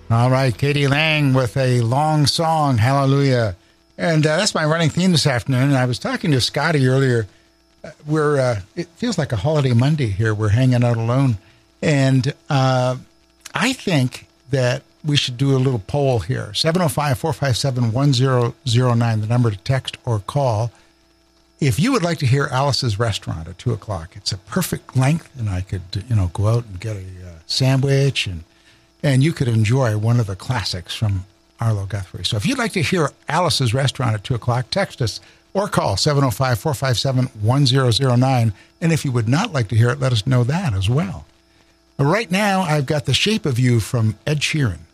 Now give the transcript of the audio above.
All right, Katie Lang with a long song, Hallelujah. And that's my running theme this afternoon. And I was talking to Scotty earlier. It feels like a holiday Monday here. We're hanging out alone. And I think that we should do a little poll here. 705-457-1009, the number to text or call. If you would like to hear Alice's Restaurant at 2 o'clock, it's a perfect length, and I could, go out and get a sandwich, and you could enjoy one of the classics from Arlo Guthrie. So if you'd like to hear Alice's Restaurant at 2 o'clock, text us or call 705-457-1009. And if you would not like to hear it, let us know that as well. Right now, I've got The Shape of You from Ed Sheeran.